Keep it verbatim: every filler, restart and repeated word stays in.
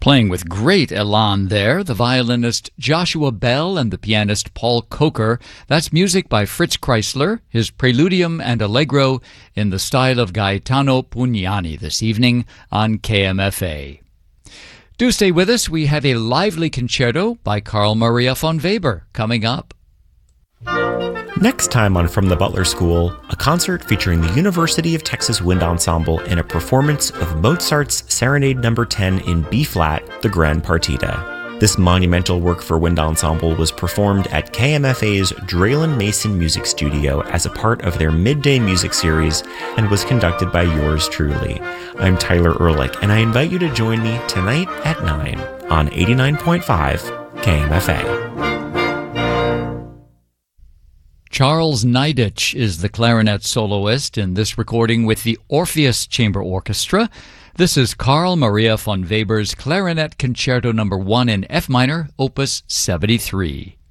Playing with great elan there, the violinist Joshua Bell and the pianist Paul Coker. That's music by Fritz Kreisler, his Preludium and Allegro in the style of Gaetano Pugnani this evening on K M F A. Do stay with us. We have a lively concerto by Carl Maria von Weber coming up. Next time on From the Butler School, a concert featuring the University of Texas Wind Ensemble in a performance of Mozart's Serenade Number ten in B-flat, the Grand Partita. This monumental work for wind ensemble was performed at K M F A's Draylen Mason Music Studio as a part of their Midday Music Series and was conducted by yours truly. I'm Tyler Ehrlich, and I invite you to join me tonight at nine on eighty-nine point five K M F A. Charles Neidich is the clarinet soloist in this recording with the Orpheus Chamber Orchestra. This is Carl Maria von Weber's Clarinet Concerto Number one in F minor, Opus seventy-three.